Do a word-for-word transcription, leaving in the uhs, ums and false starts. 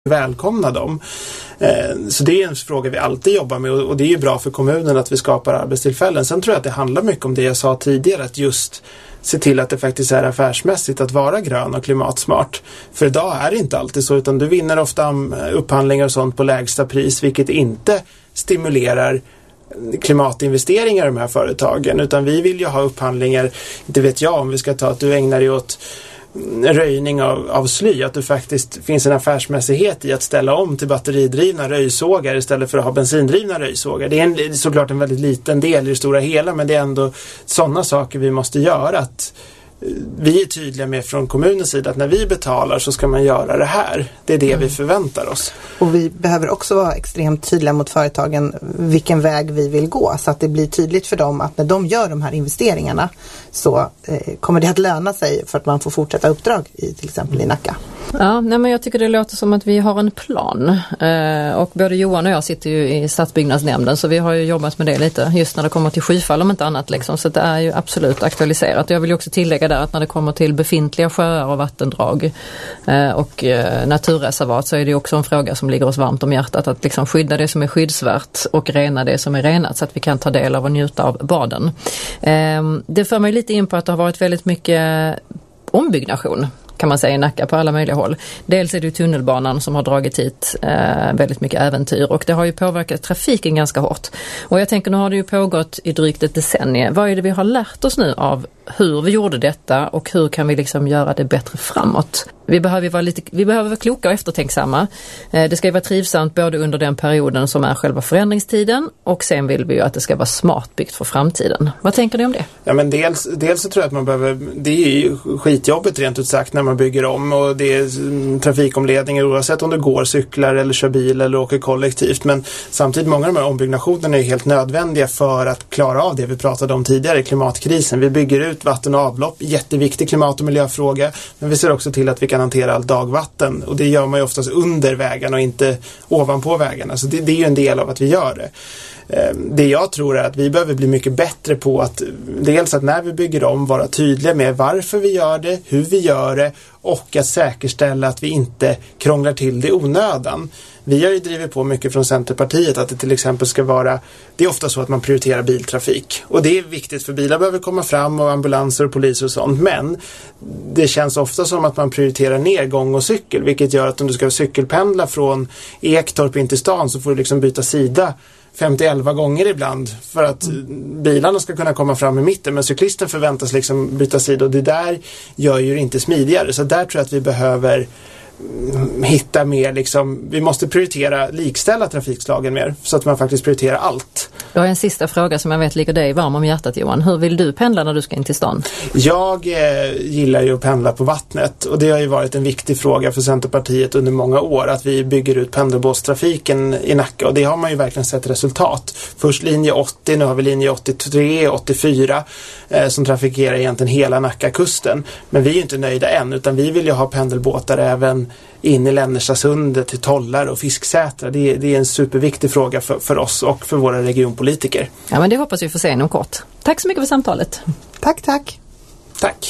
välkomna dem. Så det är en fråga vi alltid jobbar med och det är ju bra för kommunen att vi skapar arbetstillfällen. Sen tror jag att det handlar mycket om det jag sa tidigare, att just se till att det faktiskt är affärsmässigt att vara grön och klimatsmart. För idag är det inte alltid så, utan du vinner ofta upphandlingar och sånt på lägsta pris, vilket inte stimulerar klimatinvesteringar i de här företagen, utan vi vill ju ha upphandlingar, inte vet jag om vi ska ta att du ägnar dig åt röjning av, av sly, att det faktiskt finns en affärsmässighet i att ställa om till batteridrivna röjsågar istället för att ha bensindrivna röjsågar. Det är en, såklart en väldigt liten del i det stora hela, men det är ändå sådana saker vi måste göra, att vi är tydliga med från kommunens sida att när vi betalar så ska man göra det här. Det är det mm. vi förväntar oss. Och vi behöver också vara extremt tydliga mot företagen vilken väg vi vill gå, så att det blir tydligt för dem att när de gör de här investeringarna så eh, kommer det att löna sig för att man får fortsätta uppdrag i till exempel i Nacka. Ja, nej, men jag tycker det låter som att vi har en plan. Eh, och både Johan och jag sitter ju i stadsbyggnadsnämnden, så vi har ju jobbat med det lite just när det kommer till skyfall om inte annat liksom. Så det är ju absolut aktualiserat. Jag vill ju också tillägga där att när det kommer till befintliga sjöar och vattendrag eh, och eh, naturreservat så är det också en fråga som ligger oss varmt om hjärtat, att liksom skydda det som är skyddsvärt och rena det som är renat så att vi kan ta del av och njuta av baden. Eh, det för mig lite in på att det har varit väldigt mycket ombyggnation kan man säga i Nacka på alla möjliga håll. Dels är det ju tunnelbanan som har dragit hit eh, väldigt mycket äventyr och det har ju påverkat trafiken ganska hårt. Och jag tänker, nu har det ju pågått i drygt ett decennium. Vad är det vi har lärt oss nu av hur vi gjorde detta och hur kan vi liksom göra det bättre framåt? Vi behöver vara lite, vi behöver vara kloka och eftertänksamma. Eh, det ska ju vara trivsamt både under den perioden som är själva förändringstiden och sen vill vi ju att det ska vara smart byggt för framtiden. Vad tänker ni om det? Ja, men dels, dels så tror jag att man behöver, det är ju skitjobbet rent ut sagt när man bygger om, och det är trafikomledningar oavsett om du går, cyklar eller kör bil eller åker kollektivt, men samtidigt många av de här ombyggnationerna är helt nödvändiga för att klara av det vi pratade om tidigare, klimatkrisen. Vi bygger ut vatten och avlopp, jätteviktig klimat- och miljöfråga, men vi ser också till att vi kan hantera allt dagvatten, och det gör man ju oftast under vägarna och inte ovanpå vägarna, så det, det är ju en del av att vi gör det. Det jag tror är att vi behöver bli mycket bättre på att dels att när vi bygger om vara tydliga med varför vi gör det, hur vi gör det och att säkerställa att vi inte krånglar till det i onödan. Vi har ju drivit på mycket från Centerpartiet att det till exempel ska vara, det är ofta så att man prioriterar biltrafik och det är viktigt för bilar behöver komma fram och ambulanser och poliser och sånt, men det känns ofta som att man prioriterar ner gång och cykel, vilket gör att om du ska cykelpendla från Ektorp in till stan så får du liksom byta sida femtio elva gånger ibland för att bilarna ska kunna komma fram i mitten, men cyklisten förväntas liksom byta sida och det där gör ju inte smidigare, så där tror jag att vi behöver hitta mer liksom, vi måste prioritera likställa trafikslagen mer så att man faktiskt prioriterar allt. Jag har en sista fråga som jag vet ligger dig varm om hjärtat, Johan. Hur vill du pendla när du ska in till stan? Jag eh, gillar ju att pendla på vattnet och det har ju varit en viktig fråga för Centerpartiet under många år att vi bygger ut pendelbåtstrafiken i Nacka och det har man ju verkligen sett resultat. Först linje åttio, nu har vi linje åttiotre, åttiofyra eh, som trafikerar egentligen hela Nackakusten. Men vi är ju inte nöjda än utan vi vill ju ha pendelbåtar även in i Lännerstasundet till Tollar och Fisksätra. Det är, det är en superviktig fråga för, för oss och för våra regionpolitiker. Ja, men det hoppas vi får se inom kort. Tack så mycket för samtalet. Tack, tack. Tack.